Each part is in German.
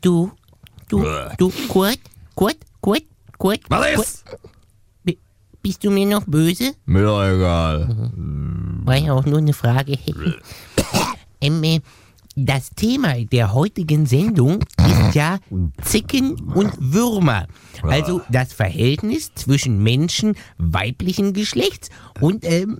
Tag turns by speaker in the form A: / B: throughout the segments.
A: Du, Kurt?
B: Was ist?
A: Bist du mir noch böse?
B: Mir doch egal.
A: War ja auch nur eine Frage. Das Thema der heutigen Sendung ist ja Zicken und Würmer. Also das Verhältnis zwischen Menschen weiblichen Geschlechts und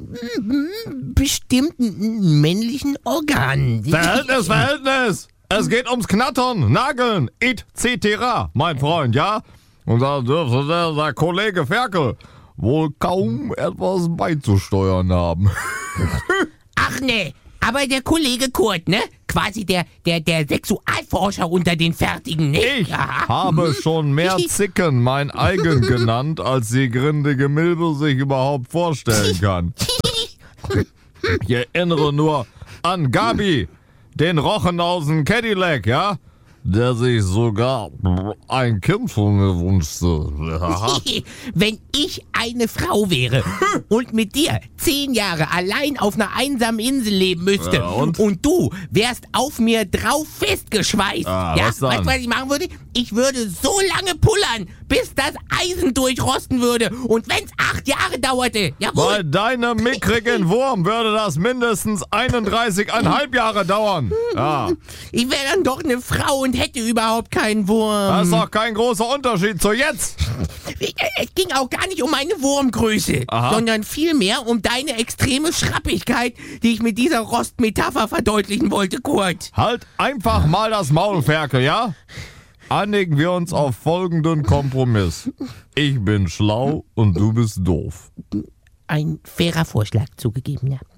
A: bestimmten männlichen Organen.
B: Verhältnis! Es geht ums Knattern, Nageln, etc., mein Freund, ja? Und da dürfte der Kollege Ferkel wohl kaum etwas beizusteuern haben.
A: Ach ne, aber der Kollege Kurt, ne? Quasi der Sexualforscher unter den Fertigen, ne?
B: Ich habe schon mehr Zicken mein eigen genannt, als die grindige Milbe sich überhaupt vorstellen kann. Ich erinnere nur an Gabi, den Rochen aus dem Cadillac, ja? Der sich sogar ein Kind von mir wünschte.
A: Wenn ich eine Frau wäre und mit dir 10 Jahre allein auf einer einsamen Insel leben müsste und du wärst auf mir drauf festgeschweißt, weißt du, was ich machen würde? Ich würde so lange pullern, bis das Eisen durchrosten würde und wenn's 8 Jahre dauerte, jawohl.
B: Bei deinem mickrigen Wurm würde das mindestens 31,5 Jahre dauern. Ja.
A: Ich wäre dann doch eine Frau und hätte überhaupt keinen Wurm.
B: Das ist doch kein großer Unterschied zu jetzt.
A: Es ging auch gar nicht um meine Wurmgröße, sondern vielmehr um deine extreme Schrappigkeit, die ich mit dieser Rostmetapher verdeutlichen wollte, Kurt.
B: Halt einfach mal das Maul, Ferkel, ja? Einigen wir uns auf folgenden Kompromiss. Ich bin schlau und du bist doof.
A: Ein fairer Vorschlag, zugegeben, ja.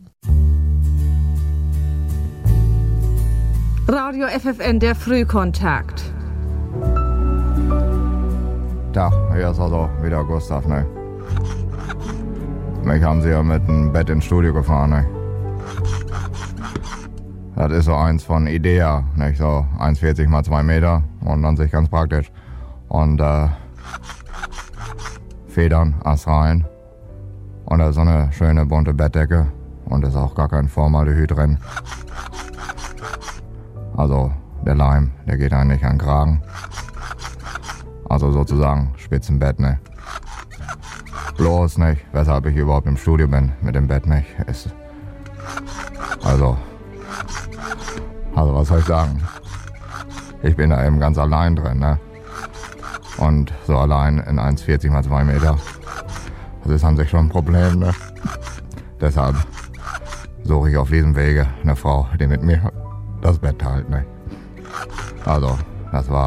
C: Radio FFN, der Frühkontakt.
D: Tag, hier ist also wieder Gustav, ne? Mich haben sie ja mit dem Bett ins Studio gefahren, ne? Das ist so eins von Idea, nicht? So 1,40 mal 2 Meter und an sich ganz praktisch. Und Federn, Astrein und da ist so eine schöne bunte Bettdecke und ist auch gar kein Formaldehyd drin. Also der Leim, der geht eigentlich an den Kragen. Also sozusagen Spitzenbett, ne? Bloß nicht, weshalb ich überhaupt im Studio bin mit dem Bett, nicht? Ist also was soll ich sagen? Ich bin da eben ganz allein drin, ne? Und so allein in 1,40 mal 2 Meter. Das ist an sich schon ein Problem, ne? Deshalb suche ich auf diesem Wege eine Frau, die mit mir das Bett teilt, ne? Also, das war